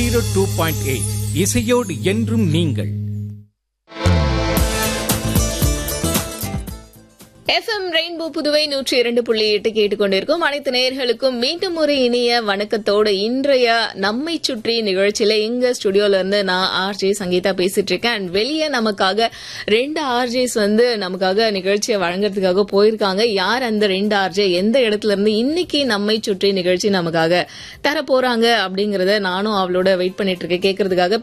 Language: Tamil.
102.8 இசையோடு என்றும் நீங்கள். FM ரெயின்போ புதுவை 102.8 கேட்டுக்கொண்டிருக்கும் அனைத்து நேயர்களுக்கும் மீண்டும் ஒரு இனிய வணக்கத்தோடு இன்றைய நம்மை சுற்றி நிகழ்ச்சியில எங்க ஸ்டுடியோல இருந்து நான் ஆர்ஜே சங்கீதா பேசிட்டு இருக்கேன். அண்ட் வெளியே நமக்காக 2 ஆர்ஜேஸ் நமக்காக நிகழ்ச்சியை வழங்குறதுக்காக போயிருக்காங்க. யார் அந்த 2 ஆர்ஜே, எந்த இடத்துல இருந்து இன்னைக்கு நம்மை சுற்றி நிகழ்ச்சி நமக்காக தர போறாங்க அப்படிங்கறத நானும் அவளோட வெயிட் பண்ணிட்டு இருக்கேன் கேட்கறதுக்காக.